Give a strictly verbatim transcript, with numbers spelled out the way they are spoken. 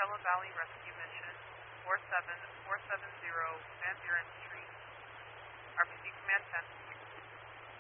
Coachella Valley Rescue Mission, four seven four seven zero Van Buren